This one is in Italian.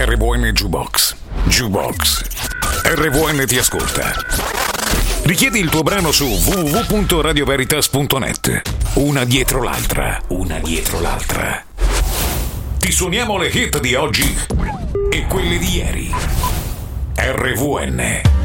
RVN Jukebox. Jukebox. RVN ti ascolta. Richiedi il tuo brano su www.radioveritas.net. Una dietro l'altra. Una dietro l'altra. Ti suoniamo le hit di oggi e quelle di ieri. RVN.